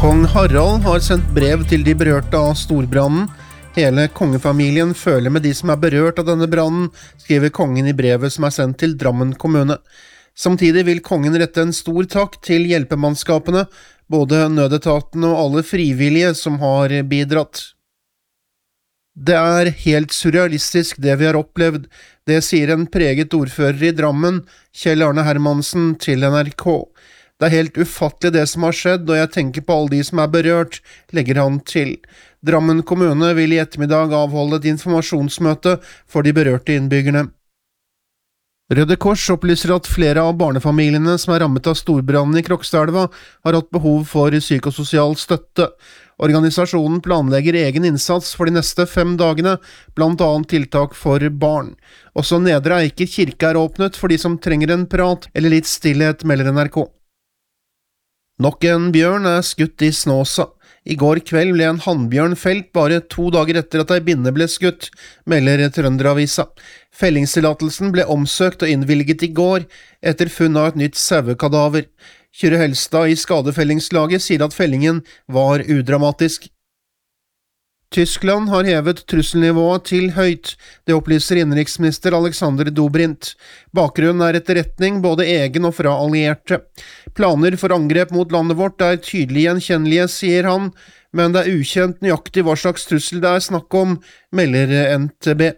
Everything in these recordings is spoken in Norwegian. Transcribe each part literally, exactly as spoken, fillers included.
Kong Harald har sendt brev til de berørte av storbrannen. Hele kongefamilien føler med de som er berørt av denne brannen, skriver kongen i brevet som er sendt til Drammen kommune. Samtidig vil kongen rette en stor takk til hjelpemannskapene, både nødetatene og alle frivillige som har bidratt. Det er helt surrealistisk det vi har opplevd, det sier en preget ordfører i Drammen, Kjell Arne Hermansen, til N R K. Det er helt ufattelig det som har skjedd, og jeg tenker på alle de som er berørt, legger han til. Drammen kommune vil i ettermiddag avholde et informasjonsmøte for de berørte innbyggerne. Røde Kors opplyser at flere av barnefamiliene som er rammet av storbrannen i Krokstadelva har hatt behov for psykososial støtte. Organisasjonen planlegger egen innsats for de neste fem dagene, blant annet tiltak for barn. Også Nedre Eiker kirke er åpnet for de som trenger en prat eller litt stillhet, melder N R K. Nok en bjørn er skutt i Snåsa. I går kveld ble en hannbjørn felt bare to dager etter at ei binne ble skutt, melder Trønderavisa. Fellingstillatelsen ble omsøkt og innvilget i går, etter funn av et nytt sauekadaver. Kyrre Helstad i skadefellingslaget sier at fellingen var udramatisk. Tyskland har hevet trusselnivået til høyt, det opplyser innenriksminister Alexander Dobrindt. Bakgrunnen er etterretning, både egen og fra allierte. Planer for angrep mot landet vårt er tydelig gjenkjennelige, sier han, men det er ukjent nøyaktig hva slags trussel det er snakk om, melder N T B.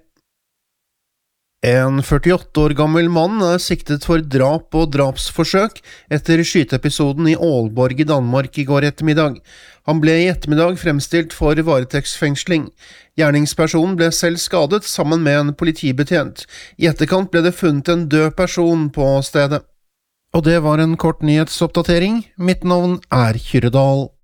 En førtiåtte år gammel mann er siktet for drap og drapsforsøk etter skyteepisoden i Aalborg i Danmark i går ettermiddag. Han ble i ettermiddag fremstilt for varetektsfengsling. Gjerningspersonen ble selv skadet sammen med en politibetjent. I etterkant ble det funnet en død person på stedet. Og det var en kort nyhetsoppdatering. Mitt navn er Kyrre Dahl.